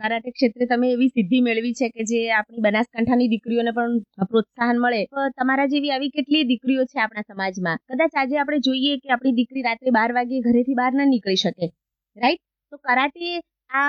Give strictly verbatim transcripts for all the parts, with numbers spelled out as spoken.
Karate ક્ષેત્રે તમે એવી સિદ્ધિ મેળવી છે કે જે આપણી બનાસકાંઠાની દીકરીઓને પણ પ્રોત્સાહન મળે. તો તમારા જેવી આવી કેટલી દીકરીઓ છે આપણા સમાજમાં. કદાચ આજે આપણે જોઈએ કે આપણી દીકરી રાત્રે બાર વાગે ઘરેથી બહાર ન નીકળી શકે, રાઈટ? તો કરાટે આ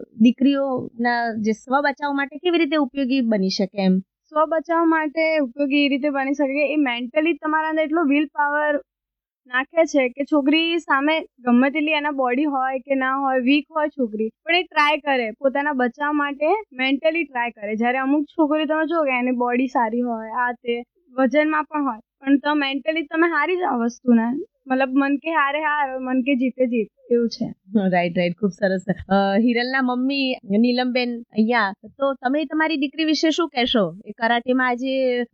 દીકરીઓના જે સ્વ બચાવ માટે કેવી રીતે ઉપયોગી બની શકે? એમ સ્વ બચાવ માટે ઉપયોગી એ રીતે બની શકે એ મેન્ટલી તમારા અંદર એટલો વિલ પાવર નાખે છે કે છોકરી સામે ગમે તેટલી એના બોડી હોય કે ના હોય, વીક હોય છોકરી, પણ એ ટ્રાય કરે પોતાના બચાવ માટે, મેન્ટલી ટ્રાય કરે. જ્યારે અમુક છોકરી તમે જો કે એની બોડી સારી હોય, આ તે વજનમાં પણ હોય, પણ તો મેન્ટલી તમે હારી જાઓ વસ્તુને. મતલબ મન કે હારે હાર, મન કે જીતે જીત, એવું છે. રાઈટ રાઈટ ખૂબ સરસ. હિરલના મમ્મી નીલમબેન અહીંયા, તો તમે તમારી દીકરી વિશે શું કહેશો? એ કરાટેમાં આજે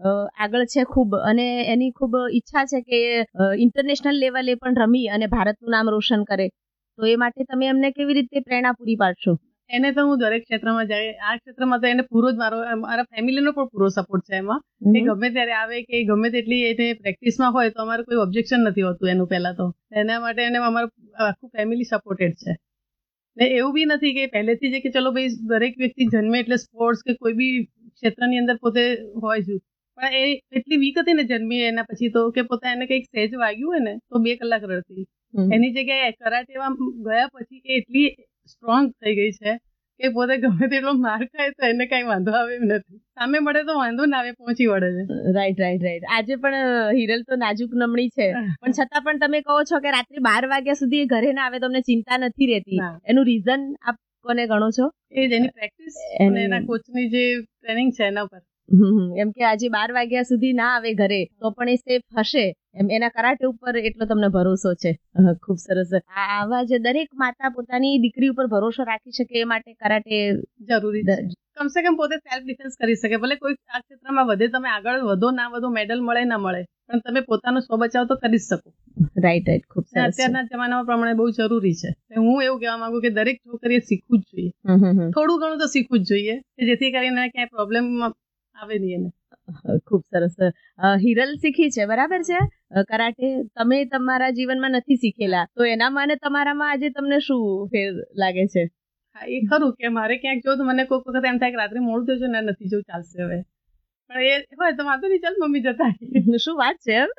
આગળ છે ખૂબ, અને એની ખૂબ ઈચ્છા છે કે ઇન્ટરનેશનલ લેવલે પણ રમી અને ભારતનું નામ રોશન કરે. તો એ માટે તમે એમને કેવી રીતે પ્રેરણા પૂરી પાડશો? એને તો હું દરેક ક્ષેત્રમાં જાય, આ ક્ષેત્રમાં તો એને પૂરો જ મારો મારા ફેમિલીનો પણ પૂરો સપોર્ટ છે એમાં. એ ગમે ત્યારે આવે કે ગમે તેટલી એને પ્રેક્ટિસમાં હોય તો અમારે કોઈ ઓબ્જેક્શન નથી હોતું એનું. પહેલા તો એના માટે એને અમારું આખું ફેમિલી સપોર્ટેડ છે. ને એવું બી નથી કે પહેલેથી જ કે ચલો ભાઈ દરેક વ્યક્તિ જન્મે એટલે સ્પોર્ટ્સ કે કોઈ બી ક્ષેત્રની અંદર પોતે હોય જ, પણ એ એટલી વીક હતી ને જન્મી એના પછી તો કે પોતે એને કંઈક સહેજ વાગ્યું હોય ને તો બે કલાક રડતી. એની જગ્યાએ કરાટેમાં ગયા પછી એ એટલી સ્ટ્રોંગ થઈ ગઈ છે કે પોતે ગમે તેટલો માર ખાય તો એને કઈ વાંધો આવે એમ નથી. સામે મળે તો વાંધો ના આવે, પહોંચી વળે છે. Right right right. આજે પણ હિરલ તો નાજુક નમણી છે, પણ છતાં પણ તમે કહો છો કે રાત્રે બાર વાગ્યા સુધી ઘરે ના આવે, તમને ચિંતા નથી રહેતી. એનું રીઝન આપ કોને ગણો છો? એ જ એની પ્રેક્ટિસ અને એના કોચની જે ટ્રેનિંગ છે એના પર. એમ કે આજે બાર વાગ્યા સુધી ના આવે ઘરે તો પણ એ સેફ હશે, એમ એના કરાટે ઉપર એટલો તમને ભરોસો છે. ખૂબ સરસ. આવા જ દરેક માતા પોતાની દીકરી ઉપર ભરોસો રાખી શકે એ માટે કરાટે જરૂરી છે. કમસે કમ પોતે સેલ્ફ ડિફેન્સ કરી શકે. ભલે કોઈ આ ક્ષેત્રમાં વધે, તમે આગળ વધો ના વધો, મેડલ મળે ના મળે, પણ તમે પોતાનો સ્વ બચાવ તો કરી જ શકો. Right right. ખૂબ સરસ. અત્યારના જમાનામાં પ્રમાણે બહુ જરૂરી છે. હું એવું કહેવા માંગુ કે દરેક છોકરીએ શીખવું જ જોઈએ, થોડું ઘણું તો શીખવું જ જોઈએ, જેથી કરીને ક્યાંય પ્રોબ્લેમ આવે નહીં એને. ખૂબ સરસ. હિરલ શીખી છે, બરાબર છે, કરાટે. તમે તમારા જીવનમાં નથી શીખેલા, તો એનામાં અને તમારામાં આજે તમને શું ફેર લાગે છે? હા, એ ખરું કે મારે ક્યાંક જો તો મને કોઈક વખત એમ થાય કે રાત્રે મોડું થયું છે ને નથી જવું, ચાલશે હવે, પણ એ હોય તો વાંધો નહીં, ચાલ મમ્મી જતા. શું વાત છે એમ.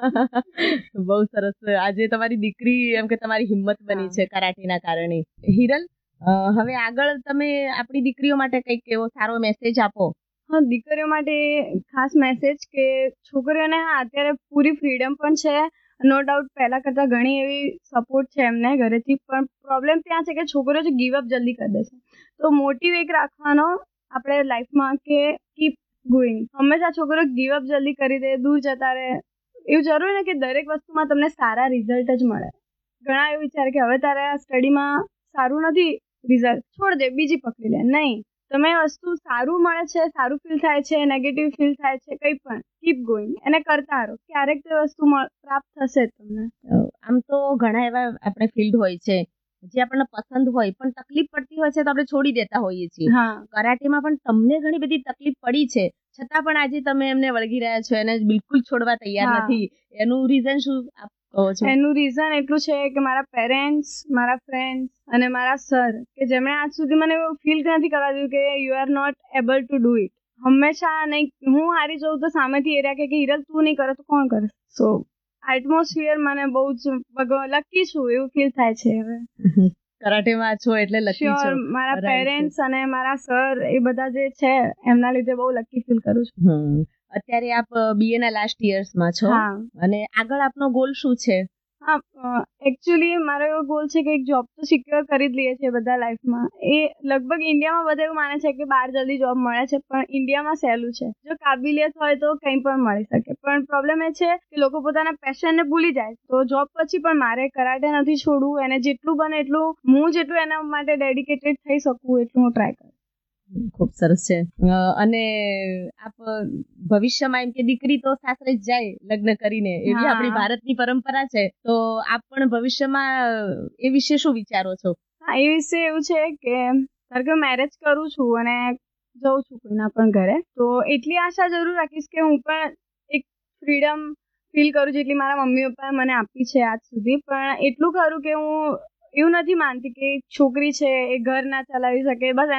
બહુ સરસ. આજે તમારી દીકરી એમ કે તમારી હિંમત બની છે કરાટેના કારણે. હિરલ, હવે આગળ તમે આપણી દીકરીઓ માટે કંઈક એવો સારો મેસેજ આપો. હા, દીકરીઓ માટે ખાસ મેસેજ કે છોકરીઓને હા અત્યારે પૂરી ફ્રીડમ પણ છે, નો ડાઉટ પહેલા કરતા ઘણી એવી સપોર્ટ છે એમને ઘરેથી, પણ પ્રોબ્લેમ ત્યાં છે કે છોકરીઓ જે ગીવ અપ જલ્દી કરી દે છે. તો મોટિવ એક રાખવાનો આપણે લાઈફમાં કે કીપ ગોઈંગ. હંમેશા છોકરીઓ ગીવ અપ જલ્દી કરી દે, દૂર જતા રહે, એવું જરૂરી ને કે દરેક વસ્તુમાં તમને સારા રિઝલ્ટ જ મળે. ઘણા એવું વિચારે કે હવે તારે સ્ટડીમાં સારું નથી રિઝલ્ટ, છોડ દે, બીજી પકડી લે. નહીં, તમે વસ્તુ સારું મળે છે, સારું ફીલ થાય છે, નેગેટિવ ફીલ થાય છે, કંઈ પણ કીપ ગોઈંગ, એને કરતા રહો, ક્યારેક તે વસ્તુ પ્રાપ્ત થશે તમને. આમ તો ઘણા એવા આપણે ફિલ્ડ હોય છે જે આપણને પસંદ હોય પણ તકલીફ પડતી હોય છે તો આપણે છોડી દેતા હોઈએ છીએ. કરાટેમાં પણ તમને ઘણી બધી તકલીફ પડી છે, છતાં પણ આજે તમે એમને વળગી રહ્યા છો, એને બિલકુલ છોડવા તૈયાર નથી. એનું રીઝન શું આપ કહો છો? એનું રીઝન એટલું છે કે મારા પેરેન્ટ્સ, મારા ફ્રેન્ડ્સ અને મારા સર, કે જેમણે આજ સુધી મને એવું ફીલ નથી કરવા દીધું કે you are not able to do it. હંમેશા નહીં, હું હારી જઉં તો સામેથી એ રહ્યા કે હિરલ તું નહીં કરે તો કોણ કરે. સો એટમોસ્ફિયર મને બહુ જ લકી છું એવું ફીલ થાય છે હવે. કરાટેમાં છો એટલે લકી છો. મારા પેરેન્ટ્સ અને મારા સર એ બધા જે છે એમના લીધે બહુ લકી ફીલ કરું છું. અત્યારે આપ બીએ ના લાસ્ટ યર્સમાં છો, અને આગળ આપનો ગોલ શું છે? હા, એકચ્યુઅલી મારો એવો ગોલ છે કે એક જોબ તો સિક્યોર કરી જ લઈએ છીએ બધા લાઈફમાં. એ લગભગ ઇન્ડિયામાં બધા એવું માને છે કે બહાર જલ્દી જોબ મળે છે, પણ ઇન્ડિયામાં સહેલું છે. જો કાબિલિયત હોય તો કંઈ પણ મળી શકે, પણ પ્રોબ્લેમ એ છે કે લોકો પોતાના પેશનને ભૂલી જાય. તો જોબ પછી પણ મારે કરાટે નથી છોડવું, એને જેટલું બને એટલું હું જેટલું એના માટે ડેડિકેટેડ થઈ શકું એટલું હું ટ્રાય કરું. ખૂબ સરસ છે. અને આપ ભવિષ્યમાં એમ કે દીકરી તો સાસરે જ જાય લગ્ન કરીને, એવી આપણી ભારતની પરંપરા છે, તો આપ પણ ભવિષ્યમાં એ વિશે શું વિચારો છો? હા, એ વિશે એવું છે કે ધારો કે મેરેજ કરું છું અને જઉં છું કોઈના પણ ઘરે, તો એટલી આશા જરૂર રાખીશ કે હું પણ એક ફ્રીડમ ફીલ કરું જેટલી મારા મમ્મી પપ્પાએ મને આપી છે આજ સુધી. પણ એટલું ખરું કે હું એવું નથી માનતી કે છોકરી છે એ ઘર ના ચલાવી શકે, બસ